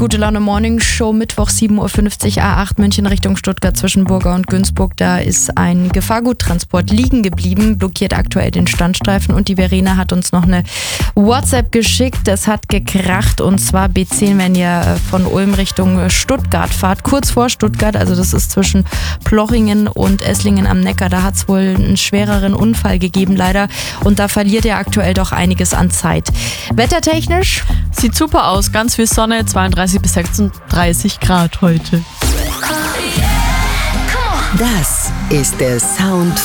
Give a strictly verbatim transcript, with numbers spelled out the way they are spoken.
Gute Laune Morning Show, Mittwoch sieben Uhr fünfzig, A acht München Richtung Stuttgart zwischen Burga und Günzburg. Da ist ein Gefahrguttransport liegen geblieben, blockiert aktuell den Standstreifen. Und die Verena hat uns noch eine WhatsApp geschickt. Es hat gekracht, und zwar B zehn, wenn ihr von Ulm Richtung Stuttgart fahrt. Kurz vor Stuttgart, also das ist zwischen Plochingen und Esslingen am Neckar. Da hat es wohl einen schwereren Unfall gegeben leider. Und da verliert ihr aktuell doch einiges an Zeit. Wettertechnisch? Sieht super aus, ganz viel Sonne, zweiunddreißig bis sechsunddreißig Grad heute. Das ist der Sound